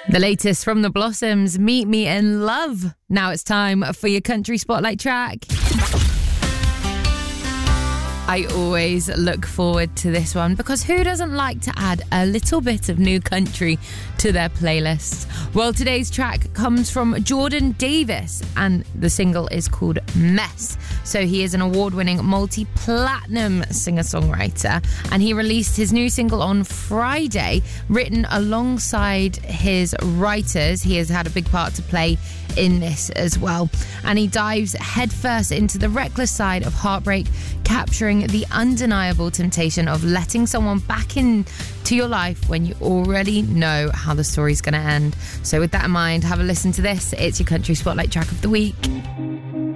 The latest from the Blossoms, Meet Me in Love. Now it's time for your country spotlight track. I always look forward to this one because who doesn't like to add a little bit of new country to their playlist? Well, today's track comes from Jordan Davis and the single is called Mess. So he is an award-winning multi-platinum singer-songwriter and he released his new single on Friday, written alongside his writers. He has had a big part to play in this as well. And he dives headfirst into the reckless side of heartbreak, capturing the undeniable temptation of letting someone back into your life when you already know how the story's going to end. So with that in mind, have a listen to this. It's your country spotlight track of the week.